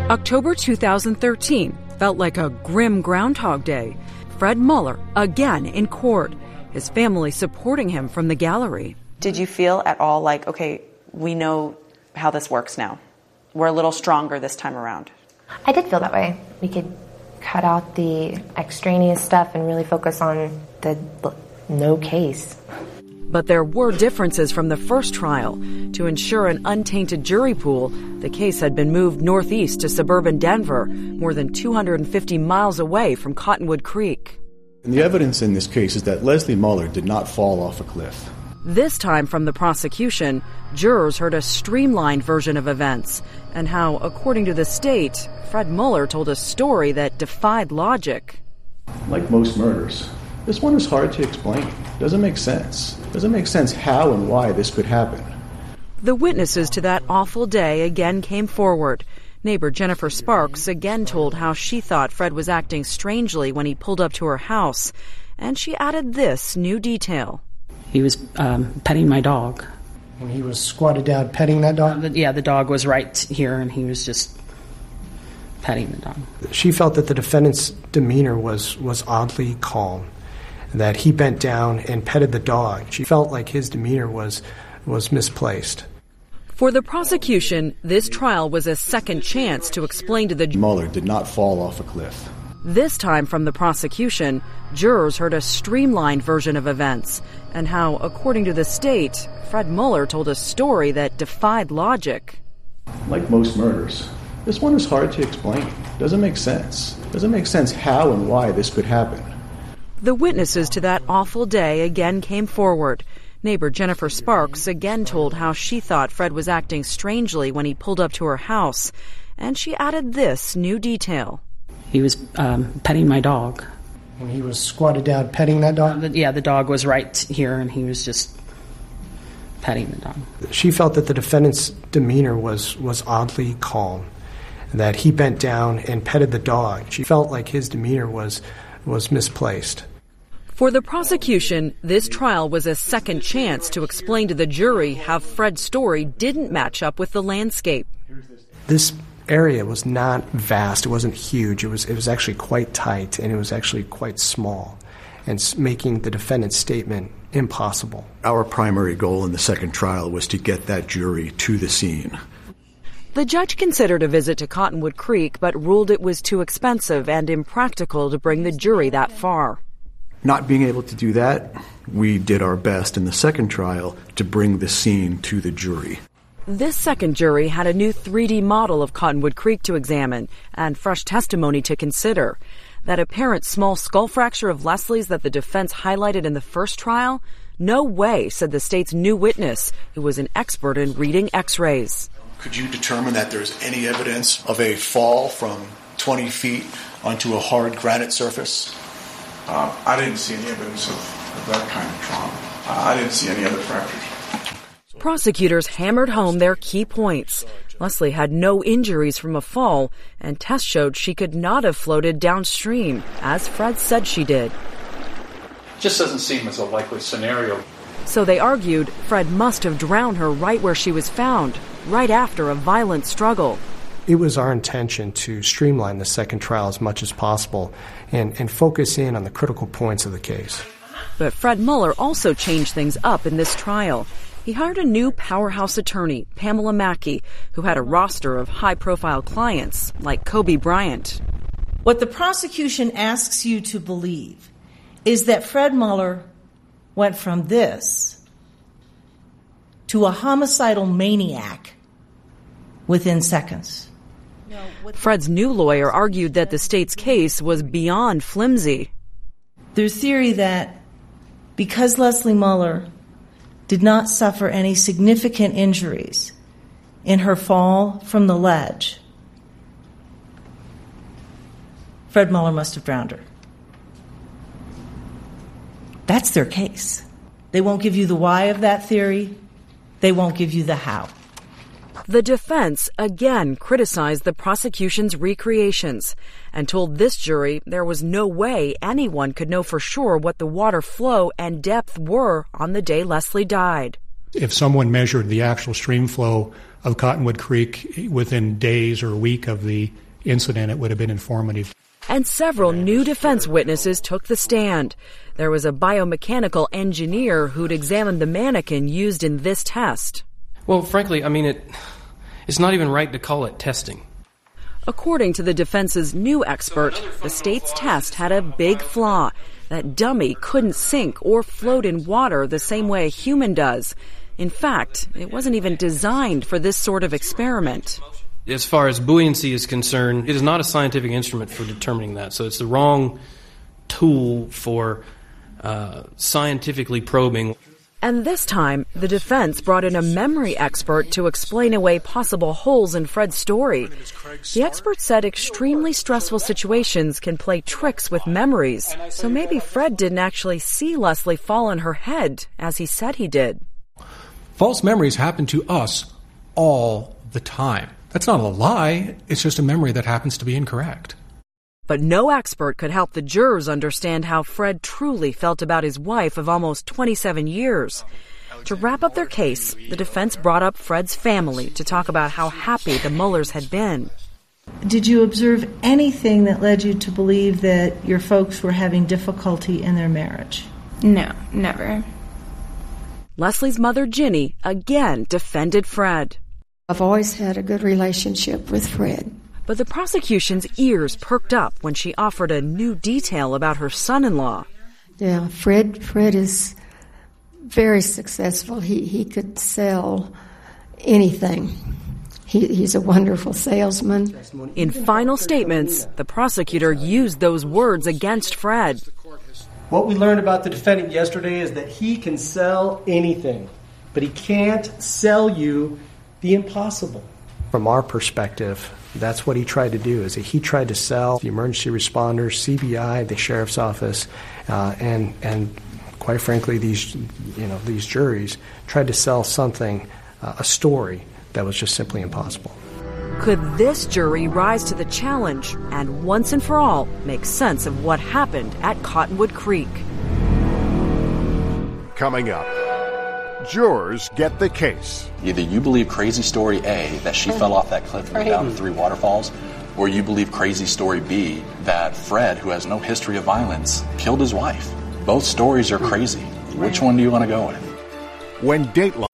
October 2013 felt like a grim Groundhog Day. Fred Mueller again in court, his family supporting him from the gallery. Did you feel at all like, okay, we know how this works now? We're a little stronger this time around? I did feel that way. We could cut out the extraneous stuff and really focus on the no case. But there were differences from the first trial. To ensure an untainted jury pool, the case had been moved northeast to suburban Denver, more than 250 miles away from Cottonwood Creek. And the evidence in this case is that Leslie Mueller did not fall off a cliff. This time from the prosecution, jurors heard a streamlined version of events and how, according to the state, Fred Mueller told a story that defied logic. Like most murders, this one is hard to explain. Doesn't make sense. Doesn't make sense how and why this could happen. The witnesses to that awful day again came forward. Neighbor Jennifer Sparks again told how she thought Fred was acting strangely when he pulled up to her house. And she added this new detail. He was petting my dog. When he was squatted down petting that dog? The dog was right here, and he was just petting the dog. She felt that the defendant's demeanor was oddly calm, that he bent down and petted the dog. She felt like his demeanor was misplaced. For the prosecution, this trial was a second chance to explain to the Mueller did not fall off a cliff. This time from the prosecution, jurors heard a streamlined version of events and how, according to the state, Fred Mueller told a story that defied logic. Like most murders, this one is hard to explain. Doesn't make sense. Doesn't make sense how and why this could happen. The witnesses to that awful day again came forward. Neighbor Jennifer Sparks again told how she thought Fred was acting strangely when he pulled up to her house. And she added this new detail. He was petting my dog. When he was squatted down petting that dog? The dog was right here, and he was just petting the dog. She felt that the defendant's demeanor was oddly calm, that he bent down and petted the dog. She felt like his demeanor was misplaced. For the prosecution, this trial was a second chance to explain to the jury how Fred's story didn't match up with the landscape. This area was not vast. It wasn't huge. It was actually quite tight, and it was actually quite small, and making the defendant's statement impossible. Our primary goal in the second trial was to get that jury to the scene. The judge considered a visit to Cottonwood Creek, but ruled it was too expensive and impractical to bring the jury that far. Not being able to do that, we did our best in the second trial to bring the scene to the jury. This second jury had a new 3D model of Cottonwood Creek to examine and fresh testimony to consider. That apparent small skull fracture of Leslie's that the defense highlighted in the first trial? No way, said the state's new witness, who was an expert in reading X-rays. Could you determine that there's any evidence of a fall from 20 feet onto a hard granite surface? I didn't see any evidence of that kind of trauma. I didn't see any other fractures. Prosecutors hammered home their key points. Leslie had no injuries from a fall, and tests showed she could not have floated downstream, as Fred said she did. Just doesn't seem as a likely scenario. So they argued Fred must have drowned her right where she was found, right after a violent struggle. It was our intention to streamline the second trial as much as possible and focus in on the critical points of the case. But Fred Mueller also changed things up in this trial. He hired a new powerhouse attorney, Pamela Mackey, who had a roster of high-profile clients, like Kobe Bryant. What the prosecution asks you to believe is that Fred Mueller went from this to a homicidal maniac within seconds. Fred's new lawyer argued that the state's case was beyond flimsy. There's theory that because Leslie Mueller did not suffer any significant injuries in her fall from the ledge, Fred Mueller must have drowned her. That's their case. They won't give you the why of that theory. They won't give you the how. The defense again criticized the prosecution's recreations and told this jury there was no way anyone could know for sure what the water flow and depth were on the day Leslie died. If someone measured the actual stream flow of Cottonwood Creek within days or a week of the incident, it would have been informative. And several new defense witnesses took the stand. There was a biomechanical engineer who'd examined the mannequin used in this test. Well, frankly, it's not even right to call it testing. According to the defense's new expert, the state's test had a big flaw. That dummy couldn't sink or float in water the same way a human does. In fact, it wasn't even designed for this sort of experiment. As far as buoyancy is concerned, it is not a scientific instrument for determining that. So it's the wrong tool for scientifically probing. And this time, the defense brought in a memory expert to explain away possible holes in Fred's story. The expert said extremely stressful situations can play tricks with memories, so maybe Fred didn't actually see Leslie fall on her head, as he said he did. False memories happen to us all the time. That's not a lie, it's just a memory that happens to be incorrect. But no expert could help the jurors understand how Fred truly felt about his wife of almost 27 years. To wrap up their case, the defense brought up Fred's family to talk about how happy the Mullers had been. Did you observe anything that led you to believe that your folks were having difficulty in their marriage? No, never. Leslie's mother, Ginny, again defended Fred. I've always had a good relationship with Fred. But the prosecution's ears perked up when she offered a new detail about her son-in-law. Yeah, Fred is very successful. He could sell anything. He's a wonderful salesman. In final statements, the prosecutor used those words against Fred. What we learned about the defendant yesterday is that he can sell anything, but he can't sell you the impossible. From our perspective, that's what he tried to do. Is that he tried to sell the emergency responders, CBI, the sheriff's office, and quite frankly, these juries tried to sell something, a story that was just simply impossible. Could this jury rise to the challenge and once and for all make sense of what happened at Cottonwood Creek? Coming up, jurors get the case. Either you believe crazy story A, that she fell off that cliff and went down 3 waterfalls, or you believe crazy story B, that Fred, who has no history of violence, killed his wife. Both stories are crazy. Which one do you want to go with? When Dateline